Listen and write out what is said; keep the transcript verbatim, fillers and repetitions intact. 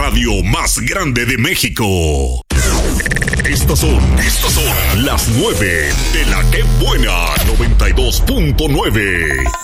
radio más grande de México. Estas son, estas son las nueve de la Que Buena noventa y dos punto nueve.